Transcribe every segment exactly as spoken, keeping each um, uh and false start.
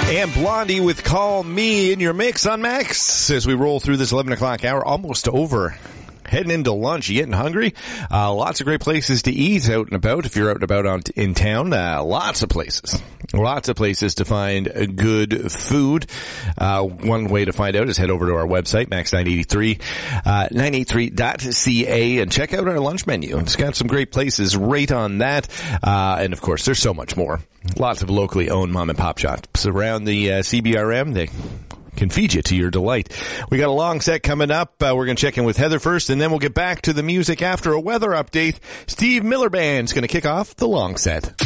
And Blondie with Call Me in your mix on Max as we roll through this eleven o'clock hour, almost over. Heading into lunch, you getting hungry? Uh, lots of great places to eat out and about if you're out and about on, in town. Uh, lots of places. Lots of places to find good food. Uh, one way to find out is head over to our website, max nine eighty-three, uh, nine eighty-three dot c a, and check out our lunch menu. It's got some great places right on that. Uh, and of course, there's so much more. Lots of locally owned mom and pop shops around the uh, C B R M. They can feed you to your delight. We got a long set coming up. Uh, we're going to check in with Heather first, and then we'll get back to the music after a weather update. Steve Miller Band's going to kick off the long set.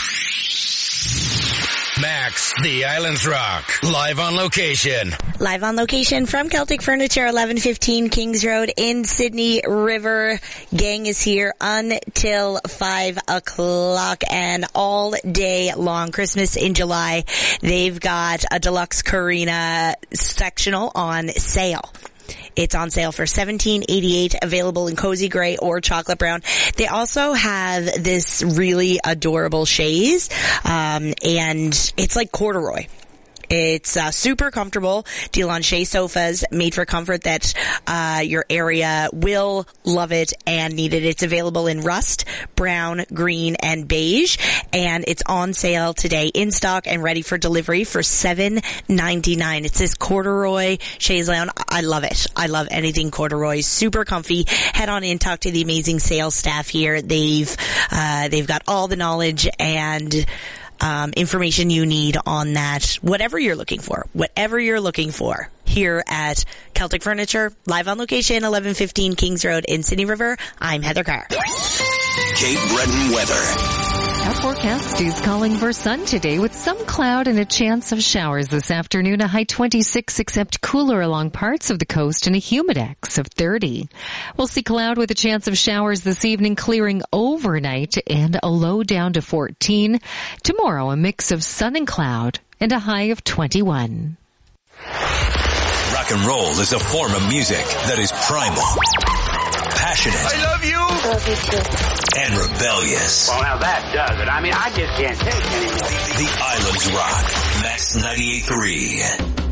Max, the Islands Rock, live on location. Live on location from Celtic Furniture, eleven fifteen Kings Road in Sydney River. Gang is here until five o'clock and all day long. Christmas in July. They've got a deluxe Carina sectional on sale. It's on sale for seventeen eighty-eight, available in cozy gray or chocolate brown. They also have this really adorable chaise, um, and it's like corduroy. It's uh, super comfortable. Deal on chaise sofas made for comfort that uh your area will love it and need it. It's available in rust, brown, green, and beige, and it's on sale today in stock and ready for delivery for seven ninety-nine. It's this corduroy chaise lounge. I love it. I love anything corduroy. Super comfy. Head on in, talk to the amazing sales staff here. They've uh they've got all the knowledge and Um, information you need on that, whatever you're looking for, whatever you're looking for here at Celtic Furniture, live on location, eleven fifteen Kings Road in Sydney River. I'm Heather Carr. Cape Breton weather. Our forecast is calling for sun today with some cloud and a chance of showers this afternoon. A high twenty-six, except cooler along parts of the coast, and a humidex of thirty. We'll see cloud with a chance of showers this evening, clearing overnight, and a low down to fourteen. Tomorrow, a mix of sun and cloud and a high of twenty-one. Rock and roll is a form of music that is primal, passionate. I love you. Love you too. And rebellious. Well, now that does it. I mean, I just can't take it anymore. The Islands Rock. Max ninety-eight point three.